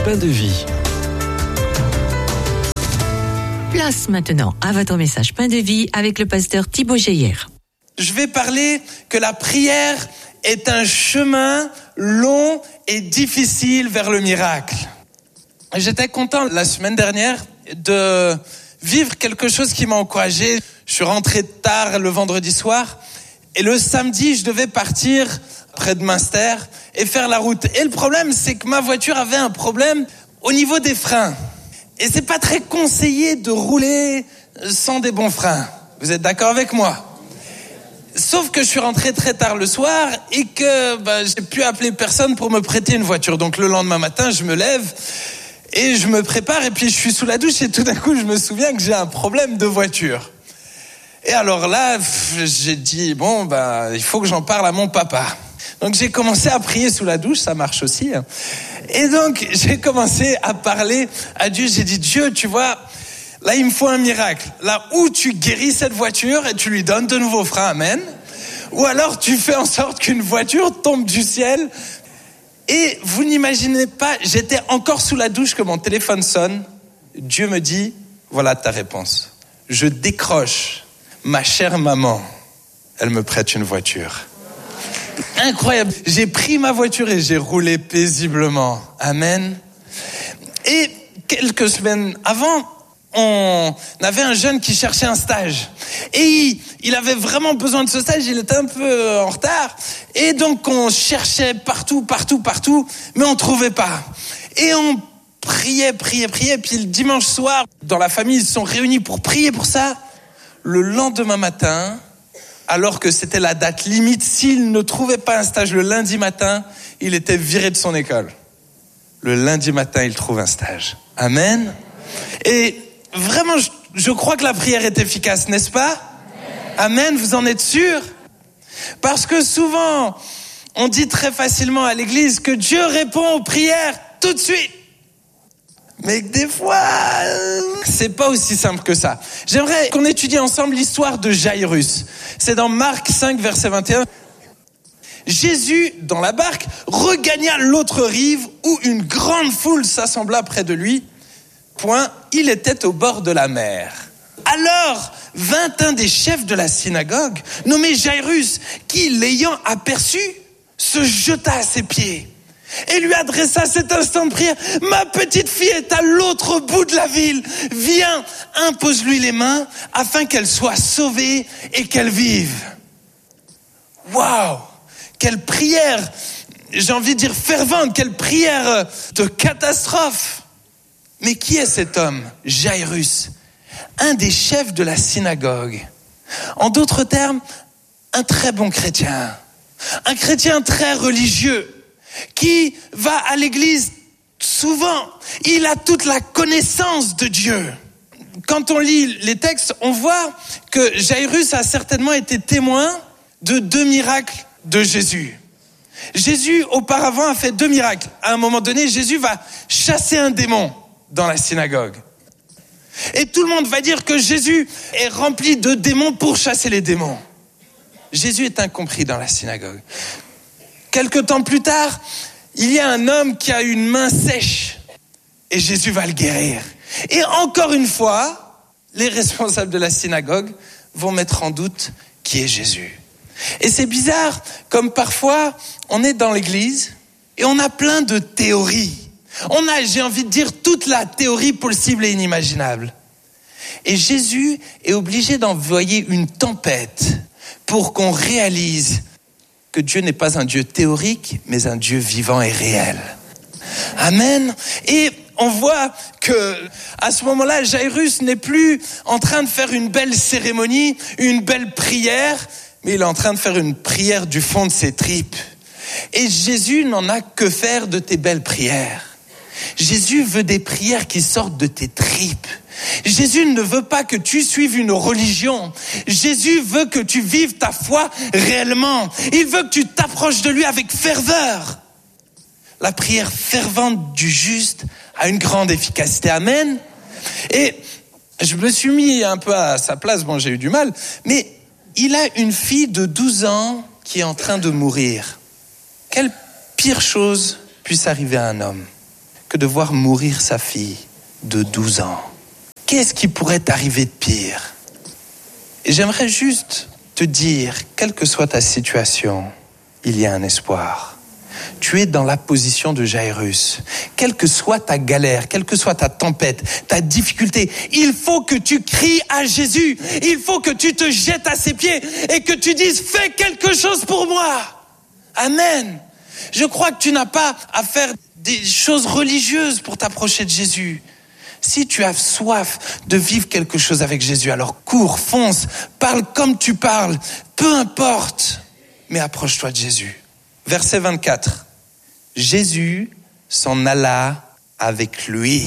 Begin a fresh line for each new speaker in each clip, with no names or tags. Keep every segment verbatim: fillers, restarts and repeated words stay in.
Pain de vie.
Place maintenant à votre message Pain de vie avec le pasteur Thibaut Geyer.
Je vais parler que la prière est un chemin long et difficile vers le miracle. J'étais content la semaine dernière de vivre quelque chose qui m'a encouragé. Je suis rentré tard le vendredi soir et le samedi, je devais partir près de Münster et faire la route. Et le problème, c'est que ma voiture avait un problème au niveau des freins. Et c'est pas très conseillé de rouler sans des bons freins. Vous êtes d'accord avec moi ? Sauf que je suis rentré très tard le soir et que bah, j'ai pu appeler personne pour me prêter une voiture. Donc le lendemain matin, je me lève et je me prépare et puis je suis sous la douche et tout d'un coup, je me souviens que j'ai un problème de voiture. Et alors là, j'ai dit, bon, bah, il faut que j'en parle à mon papa. Donc j'ai commencé à prier sous la douche, ça marche aussi. Et donc j'ai commencé à parler à Dieu. J'ai dit, Dieu, tu vois, là il me faut un miracle. Là où tu guéris cette voiture et tu lui donnes de nouveaux freins, amen. Ou alors tu fais en sorte qu'une voiture tombe du ciel. Et vous n'imaginez pas, j'étais encore sous la douche que mon téléphone sonne. Dieu me dit, voilà ta réponse. Je décroche, ma chère maman, elle me prête une voiture. Incroyable. J'ai pris ma voiture et j'ai roulé paisiblement. Amen. Et quelques semaines avant, on avait un jeune qui cherchait un stage. Et il, il avait vraiment besoin de ce stage, il était un peu en retard. Et donc on cherchait partout, partout, partout, mais on trouvait pas. Et on priait, priait, priait. Puis le dimanche soir, dans la famille, ils se sont réunis pour prier pour ça. Le lendemain matin, alors que c'était la date limite, s'il ne trouvait pas un stage le lundi matin, il était viré de son école. Le lundi matin, il trouve un stage. Amen. Et vraiment, je, je crois que la prière est efficace, n'est-ce pas ? Amen, vous en êtes sûr ? Parce que souvent, on dit très facilement à l'église que Dieu répond aux prières tout de suite. Mais que des fois, c'est pas aussi simple que ça. J'aimerais qu'on étudie ensemble l'histoire de Jairus. C'est dans Marc cinq, verset vingt et un. Jésus, dans la barque, regagna l'autre rive où une grande foule s'assembla près de lui. Point, il était au bord de la mer. Alors vint un des chefs de la synagogue, nommé Jairus, qui, l'ayant aperçu, se jeta à ses pieds et lui adressa cet instant de prière. Ma petite fille est à l'autre bout de la ville. Viens, impose-lui les mains afin qu'elle soit sauvée et qu'elle vive. Waouh! Quelle prière, j'ai envie de dire fervente, quelle prière de catastrophe. Mais qui est cet homme, Jairus? Un des chefs de la synagogue. En d'autres termes, un très bon chrétien. Un chrétien très religieux qui va à l'église souvent. Il a toute la connaissance de Dieu. Quand on lit les textes, on voit que Jairus a certainement été témoin de deux miracles de Jésus. Jésus, auparavant, a fait deux miracles. À un moment donné, Jésus va chasser un démon dans la synagogue. Et tout le monde va dire que Jésus est rempli de démons pour chasser les démons. Jésus est incompris dans la synagogue. Quelque temps plus tard, il y a un homme qui a une main sèche et Jésus va le guérir. Et encore une fois, les responsables de la synagogue vont mettre en doute qui est Jésus. Et c'est bizarre, comme parfois on est dans l'église et on a plein de théories. On a, j'ai envie de dire, toute la théorie possible et inimaginable. Et Jésus est obligé d'envoyer une tempête pour qu'on réalise que Dieu n'est pas un Dieu théorique, mais un Dieu vivant et réel. Amen. Et on voit que à ce moment-là, Jairus n'est plus en train de faire une belle cérémonie, une belle prière, mais il est en train de faire une prière du fond de ses tripes. Et Jésus n'en a que faire de tes belles prières. Jésus veut des prières qui sortent de tes tripes. Jésus ne veut pas que tu suives une religion. Jésus veut que tu vives ta foi réellement. Il veut que tu t'approches de lui avec ferveur. La prière fervente du juste a une grande efficacité. Amen. Et je me suis mis un peu à sa place. Bon, j'ai eu du mal. Mais il a une fille de douze ans qui est en train de mourir. Quelle pire chose puisse arriver à un homme que de voir mourir sa fille de douze ans. Qu'est-ce qui pourrait t'arriver de pire? Et j'aimerais juste te dire, quelle que soit ta situation, il y a un espoir. Tu es dans la position de Jairus. Quelle que soit ta galère, quelle que soit ta tempête, ta difficulté, il faut que tu cries à Jésus. Il faut que tu te jettes à ses pieds et que tu dises « Fais quelque chose pour moi ». Amen. Je crois que tu n'as pas à faire des choses religieuses pour t'approcher de Jésus. Si tu as soif de vivre quelque chose avec Jésus, alors cours, fonce, parle comme tu parles, peu importe, mais approche-toi de Jésus. Verset vingt-quatre. Jésus s'en alla avec lui.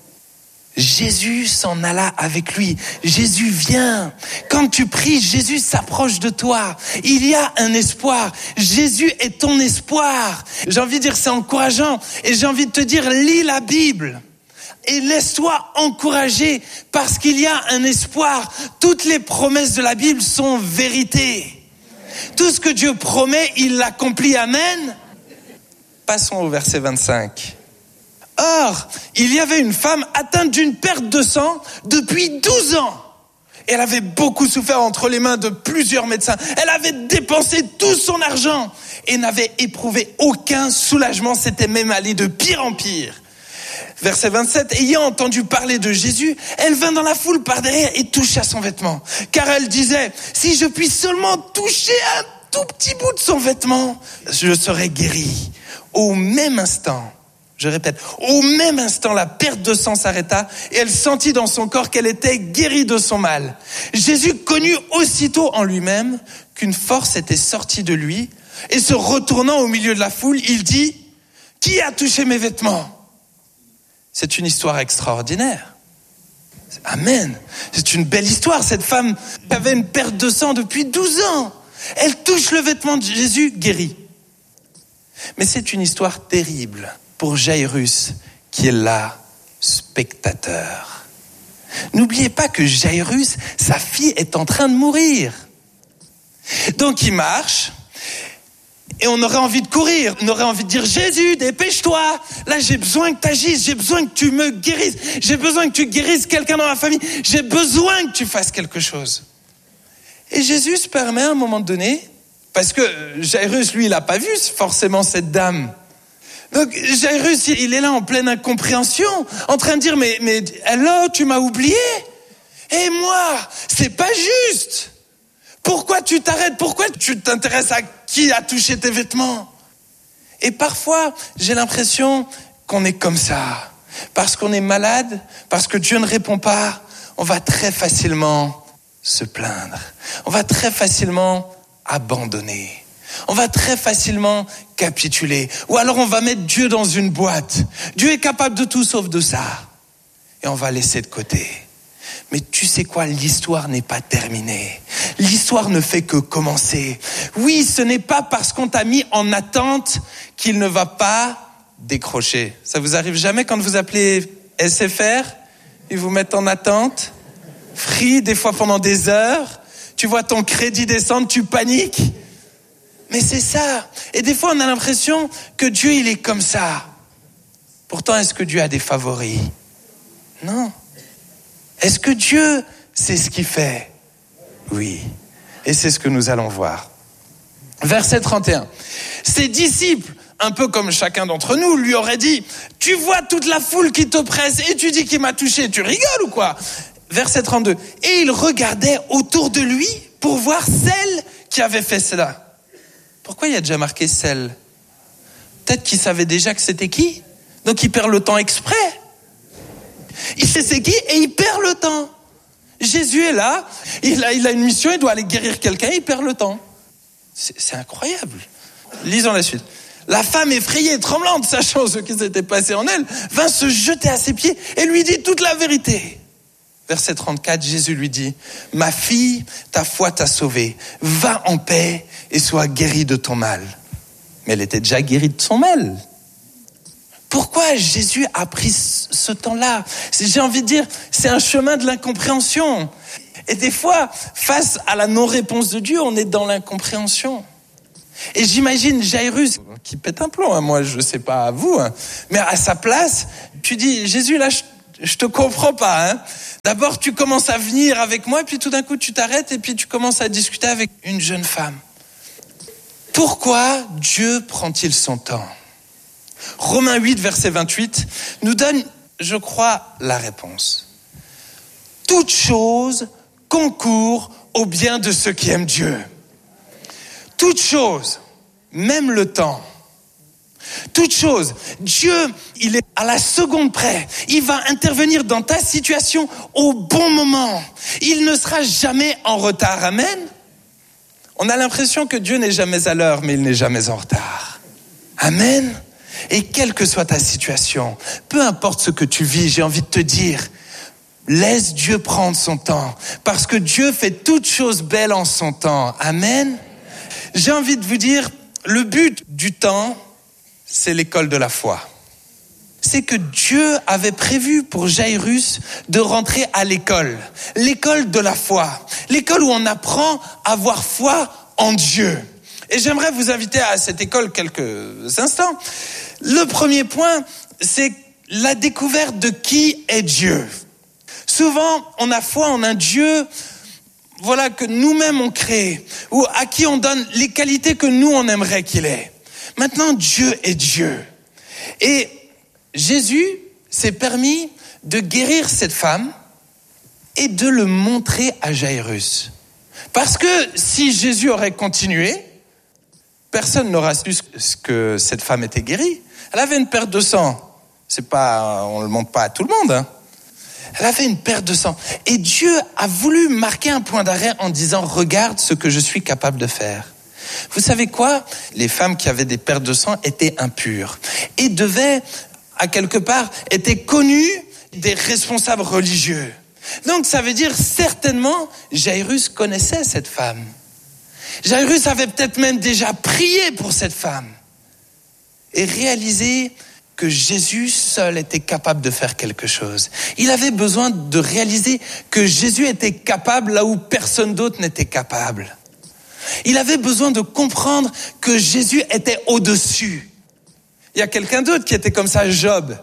Jésus s'en alla avec lui. Jésus vient. Quand tu pries, Jésus s'approche de toi. Il y a un espoir. Jésus est ton espoir. J'ai envie de dire, c'est encourageant. Et j'ai envie de te dire, lis la Bible. Et laisse-toi encourager parce qu'il y a un espoir. Toutes les promesses de la Bible sont vérité. Tout ce que Dieu promet, il l'accomplit. Amen. Passons au verset vingt-cinq. Or, il y avait une femme atteinte d'une perte de sang depuis douze ans. Elle avait beaucoup souffert entre les mains de plusieurs médecins. Elle avait dépensé tout son argent et n'avait éprouvé aucun soulagement. C'était même allé de pire en pire. Verset vingt-sept, ayant entendu parler de Jésus, elle vint dans la foule par derrière et toucha son vêtement. Car elle disait, si je puis seulement toucher un tout petit bout de son vêtement, je serai guérie. Au même instant, je répète, au même instant, la perte de sang s'arrêta et elle sentit dans son corps qu'elle était guérie de son mal. Jésus connut aussitôt en lui-même qu'une force était sortie de lui et se retournant au milieu de la foule, il dit, qui a touché mes vêtements ? C'est une histoire extraordinaire. Amen. C'est une belle histoire. Cette femme avait une perte de sang depuis douze ans. Elle touche le vêtement de Jésus, guérie. Mais c'est une histoire terrible pour Jairus, qui est là, spectateur. N'oubliez pas que Jairus, sa fille est en train de mourir. Donc il marche. Et on aurait envie de courir, on aurait envie de dire « Jésus, dépêche-toi, là j'ai besoin que tu agisses, j'ai besoin que tu me guérisses, j'ai besoin que tu guérisses quelqu'un dans ma famille, j'ai besoin que tu fasses quelque chose. » Et Jésus se permet à un moment donné, parce que Jairus, lui, il n'a pas vu forcément cette dame. Donc Jairus, il est là en pleine incompréhension, en train de dire « Mais, mais hello, tu m'as oublié ? Et moi, c'est pas juste !» Pourquoi tu t'arrêtes? Pourquoi tu t'intéresses à qui a touché tes vêtements? Et parfois, j'ai l'impression qu'on est comme ça. Parce qu'on est malade, parce que Dieu ne répond pas, on va très facilement se plaindre. On va très facilement abandonner. On va très facilement capituler. Ou alors on va mettre Dieu dans une boîte. Dieu est capable de tout sauf de ça. Et on va laisser de côté. Mais tu sais quoi, l'histoire n'est pas terminée. L'histoire ne fait que commencer. Oui, ce n'est pas parce qu'on t'a mis en attente qu'il ne va pas décrocher. Ça vous arrive jamais quand vous appelez S F R, ils vous mettent en attente, free, des fois pendant des heures, tu vois ton crédit descendre, tu paniques. Mais c'est ça. Et des fois, on a l'impression que Dieu, il est comme ça. Pourtant, est-ce que Dieu a des favoris? Non. Est-ce que Dieu sait ce qu'il fait? Oui. Et c'est ce que nous allons voir. Verset trente et un. Ses disciples, un peu comme chacun d'entre nous, lui auraient dit, tu vois toute la foule qui t'oppresse et tu dis qu'il m'a touché, tu rigoles ou quoi? Verset trente-deux. Et il regardait autour de lui pour voir celle qui avait fait cela. Pourquoi il y a déjà marqué celle? Peut-être qu'il savait déjà que c'était qui? Donc il perd le temps exprès. Il sait c'est qui et il perd le temps. Jésus est là, il a, il a une mission, il doit aller guérir quelqu'un, il perd le temps. C'est, c'est incroyable. Lisons la suite. La femme effrayée et tremblante, sachant ce qui s'était passé en elle, vint se jeter à ses pieds et lui dit toute la vérité. Verset trente-quatre, Jésus lui dit, « Ma fille, ta foi t'a sauvée. Va en paix et sois guérie de ton mal. » Mais elle était déjà guérie de son mal. Pourquoi Jésus a pris ce temps-là? J'ai envie de dire, c'est un chemin de l'incompréhension. Et des fois, face à la non-réponse de Dieu, on est dans l'incompréhension. Et j'imagine Jairus qui pète un plomb, hein, moi je sais pas à vous, hein, mais à sa place, tu dis, Jésus là, je, je te comprends pas. Hein. D'abord tu commences à venir avec moi, puis tout d'un coup tu t'arrêtes et puis tu commences à discuter avec une jeune femme. Pourquoi Dieu prend-il son temps ? Romains huit, verset vingt-huit, nous donne, je crois, la réponse. Toute chose concourt au bien de ceux qui aiment Dieu. Toute chose, même le temps. Toute chose, Dieu, il est à la seconde près. Il va intervenir dans ta situation au bon moment. Il ne sera jamais en retard. Amen. On a l'impression que Dieu n'est jamais à l'heure, mais il n'est jamais en retard. Amen. Et quelle que soit ta situation, peu importe ce que tu vis, j'ai envie de te dire, laisse Dieu prendre son temps, parce que Dieu fait toutes choses belles en son temps. Amen. J'ai envie de vous dire, le but du temps, c'est l'école de la foi. C'est que Dieu avait prévu pour Jairus de rentrer à l'école, l'école de la foi, l'école où on apprend à avoir foi en Dieu. Et j'aimerais vous inviter à cette école quelques instants. Le premier point, c'est la découverte de qui est Dieu. Souvent, on a foi en un Dieu, voilà, que nous-mêmes on crée, ou à qui on donne les qualités que nous on aimerait qu'il ait. Maintenant, Dieu est Dieu. Et Jésus s'est permis de guérir cette femme et de le montrer à Jairus. Parce que si Jésus aurait continué, personne n'aurait su ce que cette femme était guérie. Elle avait une perte de sang. C'est pas, on le montre pas à tout le monde, hein. Elle avait une perte de sang. Et Dieu a voulu marquer un point d'arrêt en disant, regarde ce que je suis capable de faire. Vous savez quoi ? Les femmes qui avaient des pertes de sang étaient impures et devaient, à quelque part, étaient connues des responsables religieux. Donc ça veut dire certainement, Jairus connaissait cette femme. Jairus avait peut-être même déjà prié pour cette femme et réalisé que Jésus seul était capable de faire quelque chose. Il avait besoin de réaliser que Jésus était capable là où personne d'autre n'était capable. Il avait besoin de comprendre que Jésus était au-dessus. Il y a quelqu'un d'autre qui était comme ça, Job.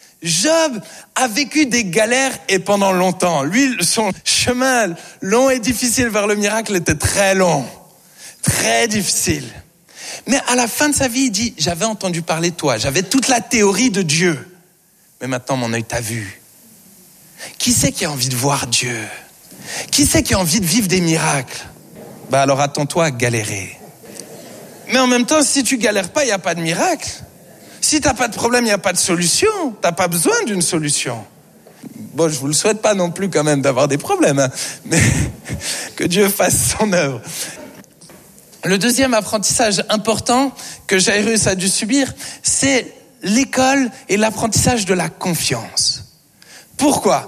Job a vécu des galères et pendant longtemps. Lui, son chemin long et difficile vers le miracle était très long, très difficile. Mais à la fin de sa vie, il dit, j'avais entendu parler de toi, j'avais toute la théorie de Dieu. Mais maintenant, mon œil t'a vu. Qui c'est qui a envie de voir Dieu ? Qui c'est qui a envie de vivre des miracles ? Bah alors attends-toi à galérer. Mais en même temps, si tu galères pas, il n'y a pas de miracle. Si t'as pas de problème, il n'y a pas de solution. T'as pas besoin d'une solution. Bon, je vous le souhaite pas non plus quand même d'avoir des problèmes, hein, mais que Dieu fasse son œuvre. Le deuxième apprentissage important que Jairus a dû subir, c'est l'école et l'apprentissage de la confiance. Pourquoi ?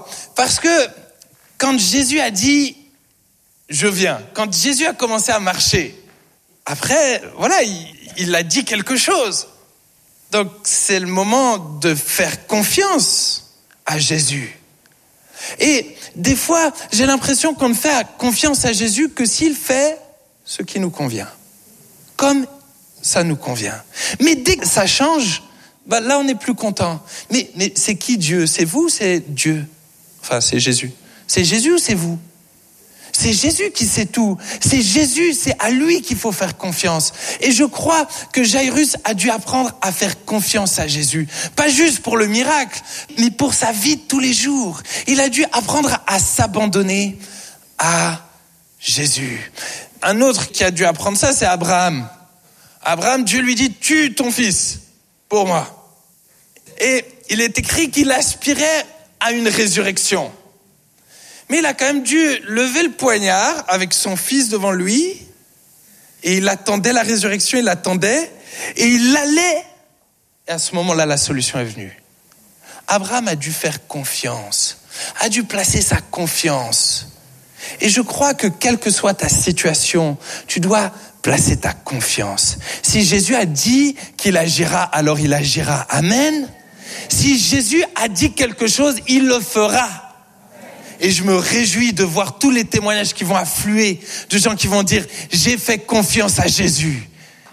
Parce que quand Jésus a dit « je viens », quand Jésus a commencé à marcher, après, voilà, il, il a dit quelque chose. Donc c'est le moment de faire confiance à Jésus. Et des fois, j'ai l'impression qu'on ne fait confiance à Jésus que s'il fait ce qui nous convient, comme ça nous convient. Mais dès que ça change, bah là on n'est plus content. Mais, mais c'est qui Dieu ? C'est vous ou c'est Dieu ? Enfin, c'est Jésus. C'est Jésus ou c'est vous ? C'est Jésus qui sait tout. C'est Jésus, c'est à lui qu'il faut faire confiance. Et je crois que Jairus a dû apprendre à faire confiance à Jésus. Pas juste pour le miracle, mais pour sa vie de tous les jours. Il a dû apprendre à s'abandonner à Jésus. Un autre qui a dû apprendre ça, c'est Abraham. Abraham, Dieu lui dit, tue ton fils pour moi. Et il est écrit qu'il aspirait à une résurrection. Mais il a quand même dû lever le poignard avec son fils devant lui. Et il attendait la résurrection, il l'attendait. Et il allait. Et à ce moment-là, la solution est venue. Abraham a dû faire confiance, a dû placer sa confiance. Et je crois que quelle que soit ta situation, tu dois placer ta confiance. Si Jésus a dit qu'il agira, alors il agira. Amen. Si Jésus a dit quelque chose, il le fera. Et je me réjouis de voir tous les témoignages qui vont affluer, de gens qui vont dire « J'ai fait confiance à Jésus ».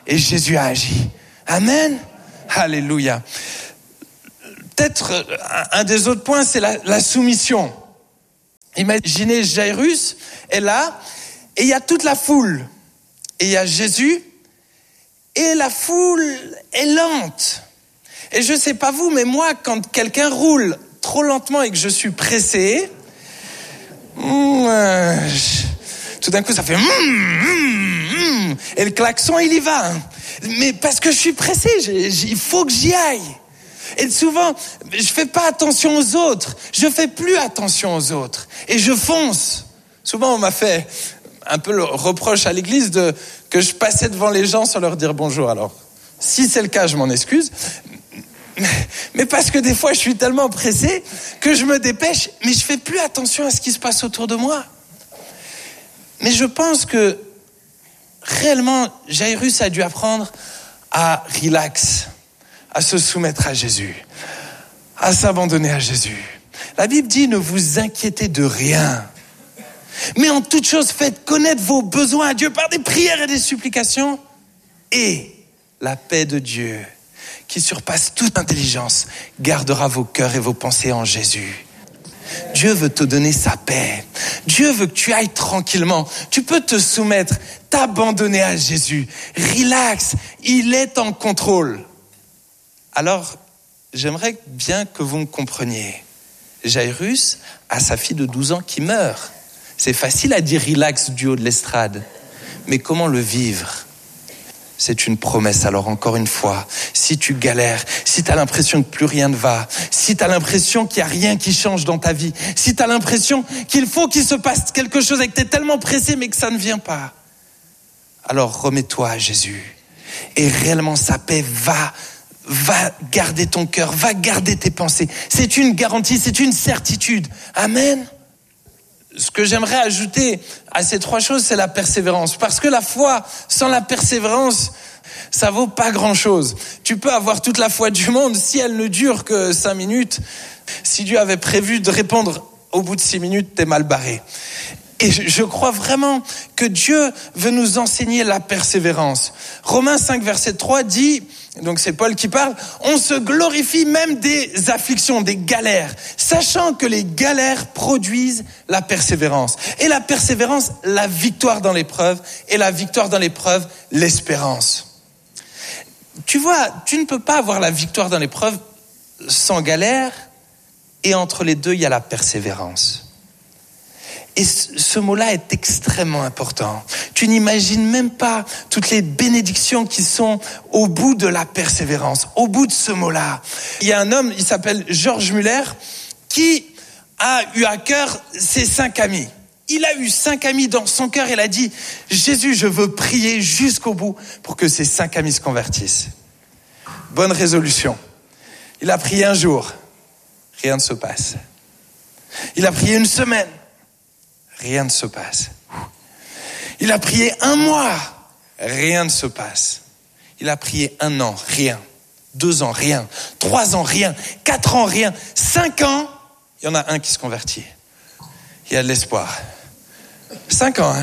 et Jésus a agi. Amen. Alléluia. Peut-être un des autres points, c'est la, la soumission. Imaginez Jairus est là et il y a toute la foule. Et il y a Jésus et la foule est lente. Et je ne sais pas vous, mais moi, quand quelqu'un roule trop lentement et que je suis pressé, mmh, tout d'un coup, ça fait mmh, mmh, mmh, et le klaxon, il y va. Mais parce que je suis pressé, il faut que j'y aille. Et souvent, je fais pas attention aux autres. Je fais plus attention aux autres. Et je fonce. Souvent, on m'a fait un peu le reproche à l'église de que je passais devant les gens sans leur dire bonjour. Alors, si c'est le cas, je m'en excuse. Mais parce que des fois, je suis tellement pressé que je me dépêche, mais je fais plus attention à ce qui se passe autour de moi. Mais je pense que réellement, Jairus a dû apprendre à relax, à se soumettre à Jésus, à s'abandonner à Jésus. La Bible dit, ne vous inquiétez de rien. Mais en toute chose, faites connaître vos besoins à Dieu par des prières et des supplications. Et la paix de Dieu, qui surpasse toute intelligence, gardera vos cœurs et vos pensées en Jésus. Dieu veut te donner sa paix. Dieu veut que tu ailles tranquillement. Tu peux te soumettre, t'abandonner à Jésus. Relax, il est en contrôle. Alors, j'aimerais bien que vous me compreniez. Jairus a sa fille de douze ans qui meurt. C'est facile à dire relax du haut de l'estrade. Mais comment le vivre ? C'est une promesse. Alors encore une fois, si tu galères, si tu as l'impression que plus rien ne va, si tu as l'impression qu'il n'y a rien qui change dans ta vie, si tu as l'impression qu'il faut qu'il se passe quelque chose et que tu es tellement pressé mais que ça ne vient pas, alors remets-toi à Jésus. Et réellement sa paix va, va garder ton cœur, va garder tes pensées. C'est une garantie, c'est une certitude. Amen. Ce que j'aimerais ajouter à ces trois choses, c'est la persévérance. Parce que la foi, sans la persévérance, ça vaut pas grand-chose. Tu peux avoir toute la foi du monde, si elle ne dure que cinq minutes, si Dieu avait prévu de répondre au bout de six minutes, t'es mal barré. Et je crois vraiment que Dieu veut nous enseigner la persévérance. Romains cinq, verset trois dit, donc c'est Paul qui parle, on se glorifie même des afflictions, des galères, sachant que les galères produisent la persévérance. Et la persévérance, la victoire dans l'épreuve, et la victoire dans l'épreuve, l'espérance. Tu vois, tu ne peux pas avoir la victoire dans l'épreuve sans galère, et entre les deux, il y a la persévérance. Et ce mot-là est extrêmement important. Tu n'imagines même pas toutes les bénédictions qui sont au bout de la persévérance, au bout de ce mot-là. Il y a un homme, il s'appelle George Muller, qui a eu à cœur ses cinq amis. Il a eu cinq amis dans son cœur. Il a dit, Jésus, je veux prier jusqu'au bout pour que ces cinq amis se convertissent. Bonne résolution. Il a prié un jour. Rien ne se passe. Il a prié une semaine. Rien ne se passe. Il a prié un mois, rien ne se passe. Il a prié un an, rien. Deux ans, rien. Trois ans, rien. Quatre ans, rien. Cinq ans, il y en a un qui se convertit. Il y a de l'espoir. Cinq ans, hein.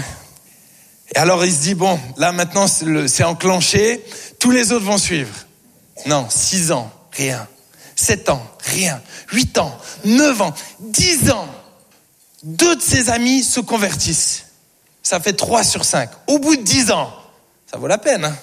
Et alors il se dit, bon, là maintenant c'est, le, c'est enclenché, tous les autres vont suivre. Non, six ans, rien. Sept ans, rien. Huit ans, neuf ans, dix ans. Deux de ses amis se convertissent. Ça fait trois sur cinq. Au bout de dix ans, ça vaut la peine. Hein.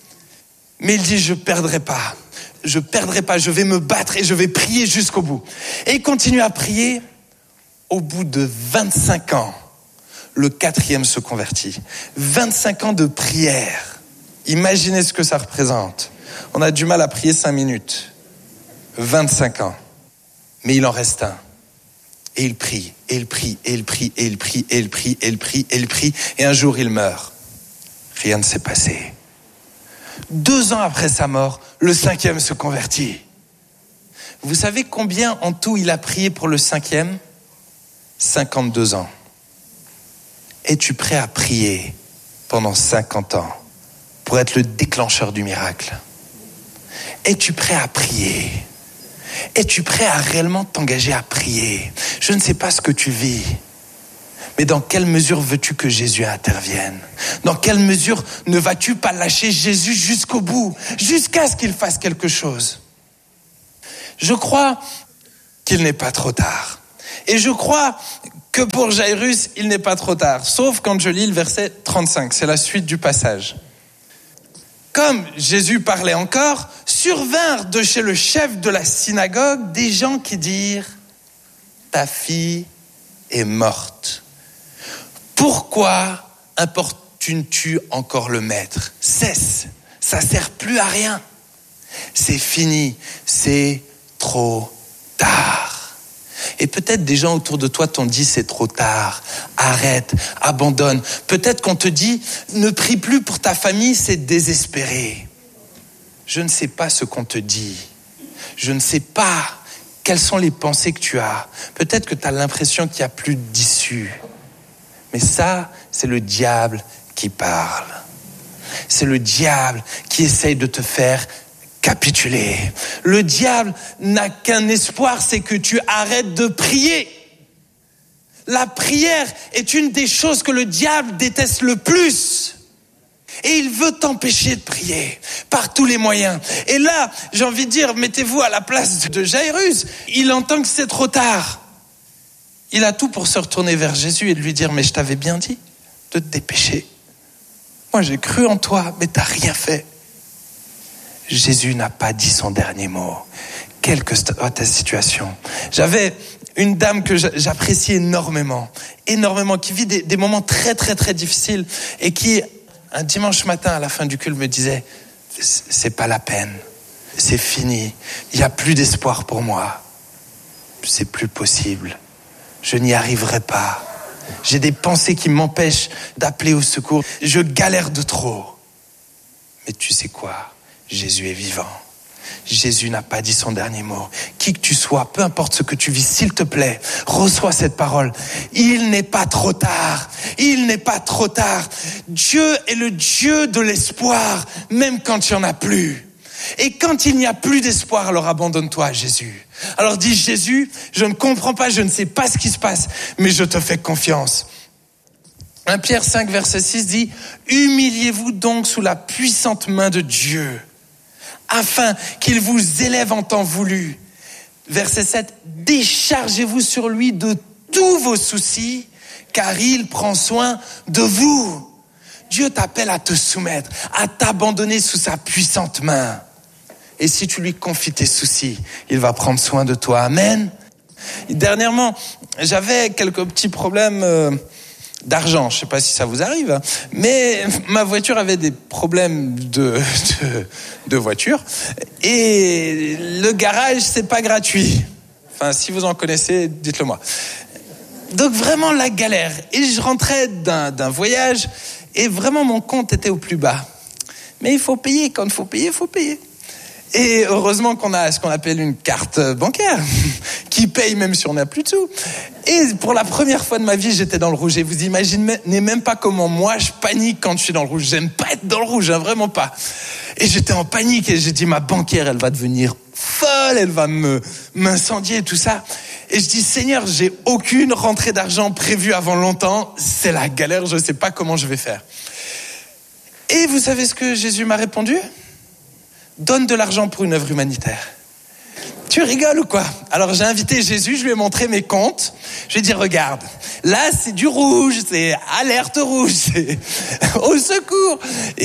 Mais il dit, je perdrai pas. Je perdrai pas. Je vais me battre et je vais prier jusqu'au bout. Et il continue à prier. Au bout de vingt-cinq ans, le quatrième se convertit. vingt-cinq ans de prière. Imaginez ce que ça représente. On a du mal à prier cinq minutes. vingt-cinq ans. Mais il en reste un. Et il prie, et il prie, et il prie, et il prie, et il prie, et il prie, et il prie, et un jour il meurt. Rien ne s'est passé. Deux ans après sa mort, le cinquième se convertit. Vous savez combien en tout il a prié pour le cinquième ? cinquante-deux ans. Es-tu prêt à prier pendant cinquante ans pour être le déclencheur du miracle ? Es-tu prêt à prier ? Es-tu prêt à réellement t'engager à prier ? Je ne sais pas ce que tu vis, Mais dans quelle mesure veux-tu que Jésus intervienne? Dans quelle mesure ne vas-tu pas lâcher Jésus jusqu'au bout, jusqu'à ce qu'il fasse quelque chose? Je crois qu'il n'est pas trop tard. Et je crois que pour Jairus, il n'est pas trop tard. Sauf quand je lis le verset trente-cinq, c'est la suite du passage. Comme Jésus parlait encore, survinrent de chez le chef de la synagogue des gens qui dirent « Ta fille est morte. Pourquoi importunes-tu encore le maître? Cesse, ça ne sert plus à rien. C'est fini, c'est trop tard. » Et peut-être des gens autour de toi t'ont dit c'est trop tard, arrête, abandonne. Peut-être qu'on te dit ne prie plus pour ta famille, c'est désespéré. Je ne sais pas ce qu'on te dit. Je ne sais pas quelles sont les pensées que tu as. Peut-être que tu as l'impression qu'il n'y a plus d'issue. Mais ça, c'est le diable qui parle. C'est le diable qui essaye de te faire capituler. Le diable n'a qu'un espoir, c'est que tu arrêtes de prier. La prière est une des choses que le diable déteste le plus. Et il veut t'empêcher de prier par tous les moyens. Et là, j'ai envie de dire, mettez-vous à la place de Jairus. Il entend que c'est trop tard. Il a tout pour se retourner vers Jésus et de lui dire, mais je t'avais bien dit de te dépêcher. Moi, j'ai cru en toi, mais t'as rien fait. Jésus n'a pas dit son dernier mot. Quelle que soit ta situation. J'avais une dame que j'apprécie énormément, énormément, qui vit des, des moments très, très, très difficiles et qui, un dimanche matin, à la fin du culte, me disait « C'est pas la peine, c'est fini, il n'y a plus d'espoir pour moi. C'est plus possible, je n'y arriverai pas. J'ai des pensées qui m'empêchent d'appeler au secours. Je galère de trop. » Mais tu sais quoi ? Jésus est vivant. Jésus n'a pas dit son dernier mot. Qui que tu sois, peu importe ce que tu vis, s'il te plaît, reçois cette parole. Il n'est pas trop tard. Il n'est pas trop tard. Dieu est le Dieu de l'espoir, même quand il n'y en a plus. Et quand il n'y a plus d'espoir, alors abandonne-toi à Jésus. Alors dis, Jésus, je ne comprends pas, je ne sais pas ce qui se passe, mais je te fais confiance. un Pierre cinq, verset six dit « Humiliez-vous donc sous la puissante main de Dieu, afin qu'il vous élève en temps voulu. » Verset sept, « Déchargez-vous sur lui de tous vos soucis, car il prend soin de vous. » Dieu t'appelle à te soumettre, à t'abandonner sous sa puissante main. Et si tu lui confies tes soucis, il va prendre soin de toi. Amen. Et dernièrement, j'avais quelques petits problèmes euh, d'argent. Je ne sais pas si ça vous arrive, hein, mais ma voiture avait des problèmes de, de, de voiture. Et le garage, c'est pas gratuit. Enfin, si vous en connaissez, dites-le moi. Donc vraiment la galère. Et je rentrais d'un, d'un voyage et vraiment mon compte était au plus bas. Mais il faut payer. Quand il faut payer, il faut payer. Et heureusement qu'on a ce qu'on appelle une carte bancaire qui paye même si on n'a plus de sous. Et pour la première fois de ma vie, j'étais dans le rouge. Et vous imaginez même pas comment moi je panique quand je suis dans le rouge. J'aime pas être dans le rouge, hein, vraiment pas. Et j'étais en panique et j'ai dit ma banquière, elle va devenir folle, elle va me m'incendier et tout ça. Et je dis Seigneur, j'ai aucune rentrée d'argent prévue avant longtemps. C'est la galère, je sais pas comment je vais faire. Et vous savez ce que Jésus m'a répondu ? Donne de l'argent pour une œuvre humanitaire. Tu rigoles ou quoi? Alors j'ai invité Jésus, je lui ai montré mes comptes. Je lui ai dit, regarde, là c'est du rouge, c'est alerte rouge, c'est au secours.